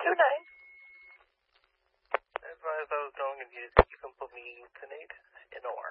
tonight. Advise I was going and you can put me tonight in a